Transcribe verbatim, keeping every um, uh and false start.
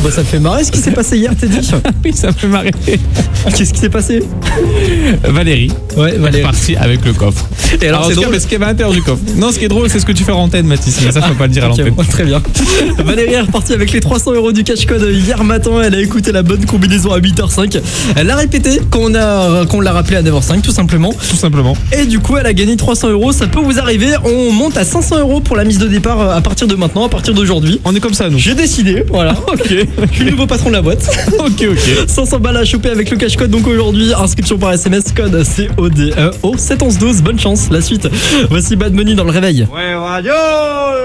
bah ça me fait marrer ce qui s'est passé hier, t'es dit. Oui, ça me fait marrer. Qu'est-ce qui s'est passé? Valérie. Ouais, Elle est Valérie. partie avec le coffre. Et alors, Alors, c'est en tout cas, drôle. mais ce qui est à l'intérieur du coffre. Non, ce qui est drôle, c'est ce que tu fais en antenne, Mathis. Mais ça, je peux pas le dire à Ok, l'antenne. bon, très bien. Valérie est repartie avec les trois cents euros du cash code hier matin. Elle a écouté la bonne combinaison à huit heures cinq. Elle l'a répété quand on, a, quand on l'a rappelé à neuf heures cinq, tout simplement. Tout simplement. Et du coup, elle a gagné trois cents euros. Ça peut vous arriver. On monte à cinq cents euros pour la mise de départ euh, à partir de maintenant, à partir d'aujourd'hui. On est comme ça, nous. J'ai décidé, voilà. Ok. Je suis le nouveau patron de la boîte. Ok, ok. cinq cents balles à choper avec le cash code. Donc aujourd'hui, inscription par S M S, code C O D E au sept onze douze. Bonne chance. La suite. Voici Bad Bunny dans le réveil. Ouais, radio.